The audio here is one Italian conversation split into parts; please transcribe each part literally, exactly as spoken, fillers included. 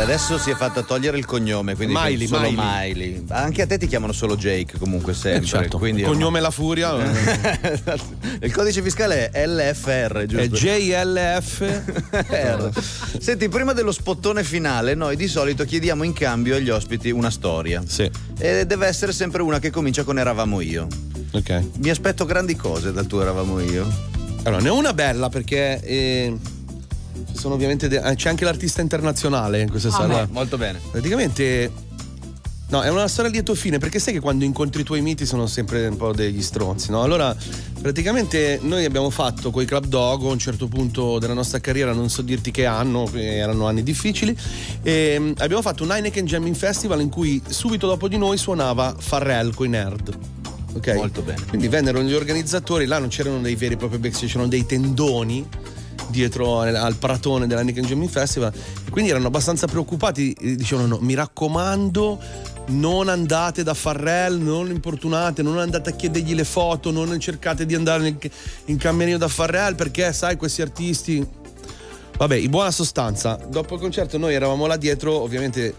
adesso si è fatta togliere il cognome, quindi Miley, solo Miley. Miley. Anche a te ti chiamano solo Jake comunque sempre. Eh, certo. Quindi Cognome La Furia. Il codice fiscale è L F R, giusto? È J L F R. Senti, prima dello spottone finale noi di solito chiediamo in cambio agli ospiti una storia. Sì. E deve essere sempre una che comincia con Eravamo io. Ok. Mi aspetto grandi cose dal tuo Eravamo io. Allora, ne ho una bella perché eh, ci sono ovviamente de- c'è anche l'artista internazionale in questa Ah, sala. beh, molto bene. Praticamente no, è una storia a lieto fine, perché sai che quando incontri i tuoi miti sono sempre un po' degli stronzi, no? Allora, praticamente noi abbiamo fatto coi Club Dogo a un certo punto della nostra carriera, non so dirti che anno, erano anni difficili, e abbiamo fatto un Heineken Jamming Festival in cui subito dopo di noi suonava Pharrell coi Nerd. Okay. Molto bene. Quindi vennero gli organizzatori, là non c'erano dei veri e propri backstage, c'erano dei tendoni dietro al pratone dell'Heineken Jamming Festival, e quindi erano abbastanza preoccupati, dicevano no, mi raccomando non andate da Pharrell, non importunate, non andate a chiedergli le foto, non cercate di andare in, in camerino da Pharrell, perché sai questi artisti. Vabbè, in buona sostanza, dopo il concerto noi eravamo là dietro ovviamente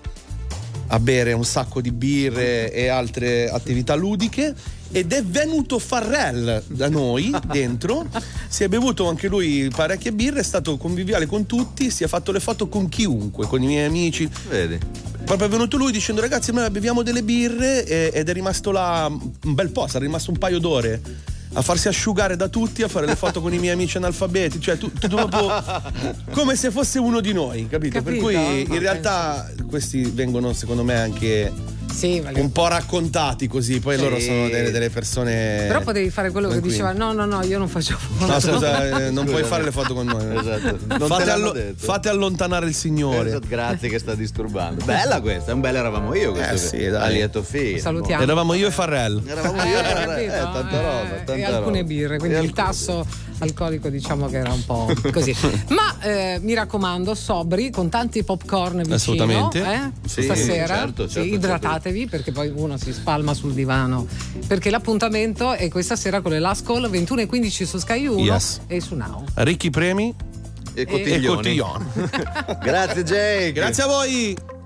a bere un sacco di birre e altre attività ludiche, ed è venuto Pharrell da noi dentro, si è bevuto anche lui parecchie birre, è stato conviviale con tutti, si è fatto le foto con chiunque, con i miei amici. Vedi? Proprio è venuto lui dicendo ragazzi noi beviamo delle birre, e, ed è rimasto là un bel po', è rimasto un paio d'ore a farsi asciugare da tutti, a fare le foto con i miei amici analfabeti, cioè tu, tu proprio come se fosse uno di noi, capito? Capito? Per cui in No, realtà questi vengono secondo me anche sì, vale. un po' raccontati così, poi sì. loro sono delle, delle persone. Però potevi fare quello tranquilli. che diceva no no no io non faccio foto. No, scusa, eh, non puoi fare le foto con noi. Esatto. Non fate, te l'hanno allo- detto. fate allontanare il Signore. Esatto, grazie che sta disturbando. Bella questa, è un bel Eravamo io questo. Eh sì, che- dai. a lieto fine. Salutiamo. Eravamo io e Pharrell. Eravamo io Eh, per capito? eh, tanta Eh, roba, tanta e alcune roba. birre, quindi E il alcune- tasso alcolico diciamo che era un po' così. Ma eh, mi raccomando, sobri, con tanti popcorn vicino, Assolutamente. eh, Sì, stasera. certo, Sì, certo, idratatevi perché poi uno si spalma sul divano. Perché l'appuntamento è questa sera con le Last Call, ventuno e quindici su Sky uno Yes. e su Now. Ricchi premi E e Cotiglioni. Cotiglioni. Grazie Jake. Grazie a voi.